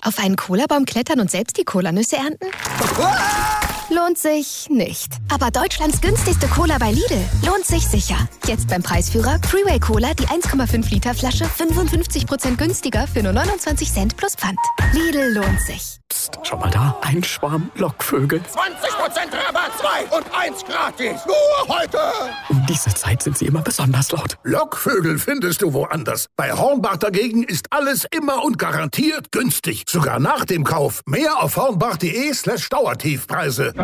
Auf einen Colabaum klettern und selbst die Colanüsse ernten? Lohnt sich nicht. Aber Deutschlands günstigste Cola bei Lidl lohnt sich sicher. Jetzt beim Preisführer Freeway Cola, die 1,5 Liter Flasche 55% günstiger für nur 29 Cent plus Pfand. Lidl lohnt sich. Psst, schau mal da, ein Schwarm Lockvögel. 20% Rabatt, 2 und 1 gratis. Nur heute. Um diese Zeit sind sie immer besonders laut. Lockvögel findest du woanders. Bei Hornbach dagegen ist alles immer und garantiert günstig. Sogar nach dem Kauf. Mehr auf hornbach.de/Dauertiefpreise.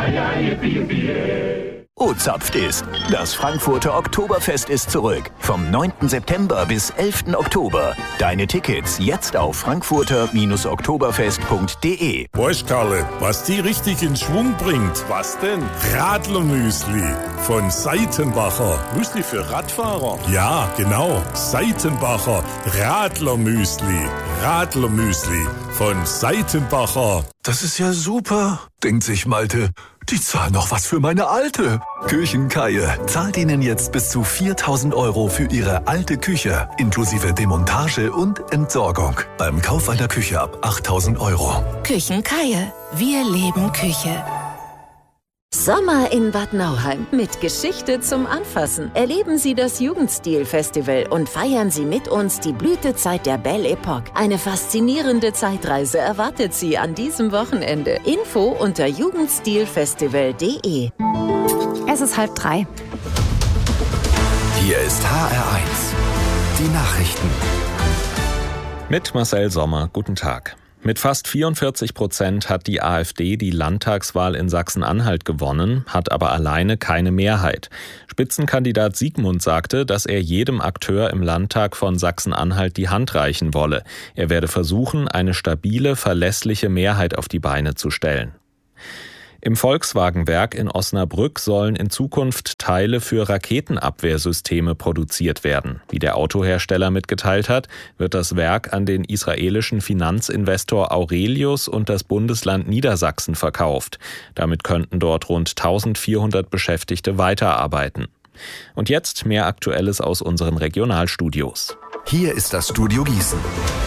O-Zapft ist. Das Frankfurter Oktoberfest ist zurück. Vom 9. September bis 11. Oktober. Deine Tickets jetzt auf frankfurter-oktoberfest.de. Weißt, Karle, was die richtig in Schwung bringt? Was denn? Radlermüsli von Seitenbacher. Müsli für Radfahrer? Ja, genau. Seitenbacher Radlermüsli. Radlermüsli von Seitenbacher. Das ist ja super, denkt sich Malte. Die zahlen noch was für meine Alte. Küchenkaie zahlt Ihnen jetzt bis zu 4.000 € für Ihre alte Küche, inklusive Demontage und Entsorgung. Beim Kauf einer Küche ab 8.000 €. Küchenkaie. Wir leben Küche. Sommer in Bad Nauheim mit Geschichte zum Anfassen. Erleben Sie das Jugendstil-Festival und feiern Sie mit uns die Blütezeit der Belle Epoque. Eine faszinierende Zeitreise erwartet Sie an diesem Wochenende. Info unter jugendstilfestival.de. Es ist 2:30. Hier ist HR1. Die Nachrichten. Mit Marcel Sommer. Guten Tag. Mit fast 44% hat die AfD die Landtagswahl in Sachsen-Anhalt gewonnen, hat aber alleine keine Mehrheit. Spitzenkandidat Siegmund sagte, dass er jedem Akteur im Landtag von Sachsen-Anhalt die Hand reichen wolle. Er werde versuchen, eine stabile, verlässliche Mehrheit auf die Beine zu stellen. Im Volkswagenwerk in Osnabrück sollen in Zukunft Teile für Raketenabwehrsysteme produziert werden. Wie der Autohersteller mitgeteilt hat, wird das Werk an den israelischen Finanzinvestor Aurelius und das Bundesland Niedersachsen verkauft. Damit könnten dort rund 1.400 Beschäftigte weiterarbeiten. Und jetzt mehr Aktuelles aus unseren Regionalstudios. Hier ist das Studio Gießen.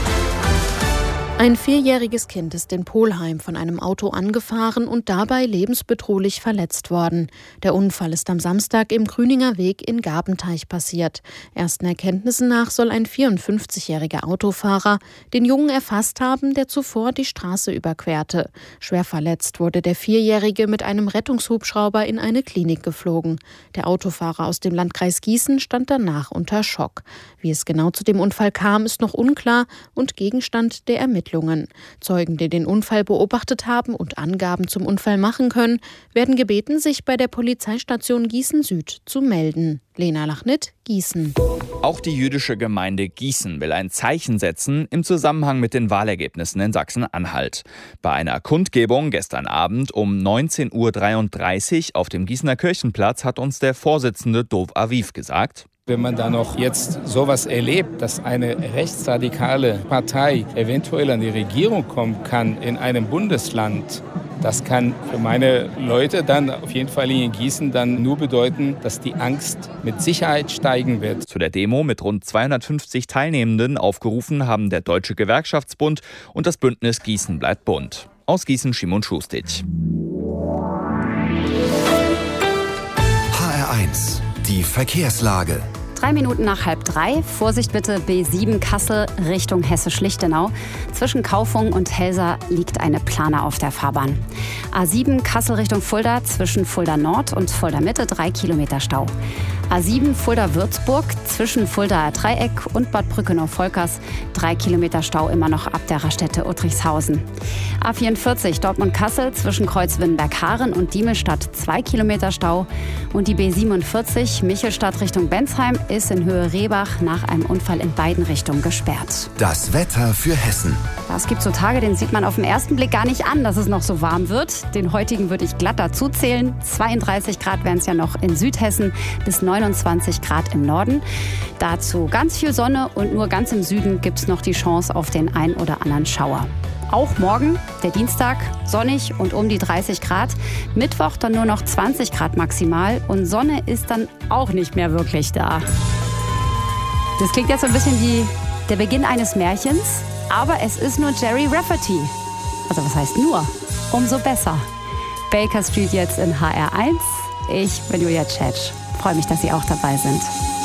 Ein 4-jähriges Kind ist in Polheim von einem Auto angefahren und dabei lebensbedrohlich verletzt worden. Der Unfall ist am Samstag im Grüninger Weg in Gabenteich passiert. Ersten Erkenntnissen nach soll ein 54-jähriger Autofahrer den Jungen erfasst haben, der zuvor die Straße überquerte. Schwer verletzt wurde der 4-Jährige mit einem Rettungshubschrauber in eine Klinik geflogen. Der Autofahrer aus dem Landkreis Gießen stand danach unter Schock. Wie es genau zu dem Unfall kam, ist noch unklar und Gegenstand der Ermittlungen. Zeugen, die den Unfall beobachtet haben und Angaben zum Unfall machen können, werden gebeten, sich bei der Polizeistation Gießen Süd zu melden. Lena Lachnit, Gießen. Auch die jüdische Gemeinde Gießen will ein Zeichen setzen im Zusammenhang mit den Wahlergebnissen in Sachsen-Anhalt. Bei einer Kundgebung gestern Abend um 19.33 Uhr auf dem Gießener Kirchenplatz hat uns der Vorsitzende Dov Aviv gesagt: Wenn man da noch jetzt sowas erlebt, dass eine rechtsradikale Partei eventuell an die Regierung kommen kann in einem Bundesland, das kann für meine Leute dann auf jeden Fall in Gießen dann nur bedeuten, dass die Angst mit Sicherheit steigen wird. Zu der Demo mit rund 250 Teilnehmenden aufgerufen haben der Deutsche Gewerkschaftsbund und das Bündnis Gießen bleibt bunt. Aus Gießen Szymon Schustic. HR1. Die Verkehrslage. 3 Minuten nach 2:30. Vorsicht bitte, B7 Kassel Richtung Hessisch-Lichtenau. Zwischen Kaufung und Helsa liegt eine Plane auf der Fahrbahn. A7 Kassel Richtung Fulda, zwischen Fulda Nord und Fulda Mitte 3 Kilometer Stau. A7 Fulda-Würzburg, zwischen Fuldaer Dreieck und Bad Brückenau-Volkers 3 Kilometer Stau immer noch ab der Raststätte Uttrichshausen. A44 Dortmund-Kassel, zwischen Kreuz-Winnenberg-Haaren und Diemelstadt 2 Kilometer Stau. Und die B47 Michelstadt Richtung Bensheim ist in Höhe Rehbach nach einem Unfall in beiden Richtungen gesperrt. Das Wetter für Hessen. Es gibt so Tage, den sieht man auf den ersten Blick gar nicht an, dass es noch so warm wird. Den heutigen würde ich glatt dazu zählen. 32 Grad wären es ja noch in Südhessen, bis 29 Grad im Norden. Dazu ganz viel Sonne und nur ganz im Süden gibt es noch die Chance auf den ein oder anderen Schauer. Auch morgen, der Dienstag, sonnig und um die 30 Grad. Mittwoch dann nur noch 20 Grad maximal und Sonne ist dann auch nicht mehr wirklich da. Das klingt jetzt so ein bisschen wie der Beginn eines Märchens. Aber es ist nur Gerry Rafferty. Also was heißt nur? Umso besser. Baker Street jetzt in HR1. Ich bin Julia Tschetsch. Freue mich, dass Sie auch dabei sind.